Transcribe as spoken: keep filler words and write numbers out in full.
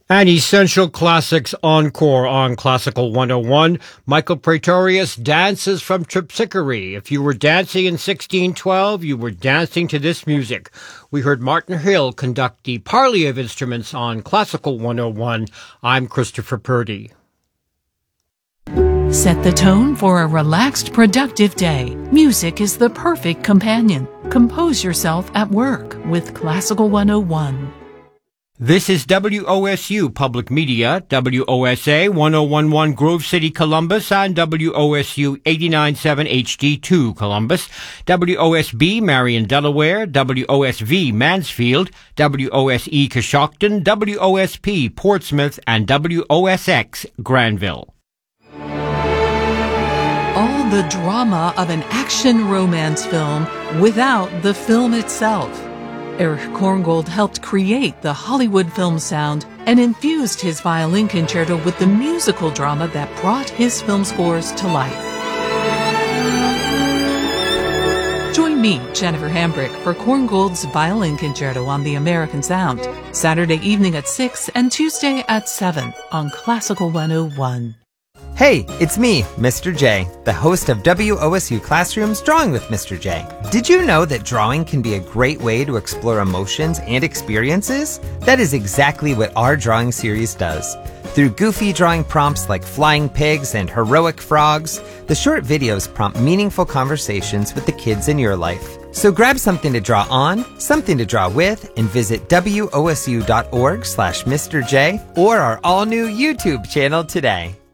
And Essential Classics Encore on Classical one oh one. Michael Praetorius dances from Terpsichore. If you were dancing in sixteen twelve, you were dancing to this music. We heard Martin Hill conduct the parley of instruments on Classical one oh one. I'm Christopher Purdy. Set the tone for a relaxed, productive day. Music is the perfect companion. Compose yourself at work with Classical one oh one. This is W O S U Public Media, W O S A one oh one point one Grove City, Columbus, and W O S U eighty-nine point seven H D two Columbus, W O S B Marion, Delaware, W O S V Mansfield, W O S E Coshocton, W O S P Portsmouth, and W O S X Granville. All the drama of an action romance film without the film itself. Erich Korngold helped create the Hollywood film sound and infused his violin concerto with the musical drama that brought his film scores to life. Join me, Jennifer Hambrick, for Korngold's Violin Concerto on the American Sound, Saturday evening at six and Tuesday at seven on Classical one oh one. Hey, it's me, Mister J, the host of W O S U Classroom's Drawing with Mister J. Did you know that drawing can be a great way to explore emotions and experiences? That is exactly what our drawing series does. Through goofy drawing prompts like flying pigs and heroic frogs, the short videos prompt meaningful conversations with the kids in your life. So grab something to draw on, something to draw with, and visit W O S U dot org slash Mister J or our all-new YouTube channel today.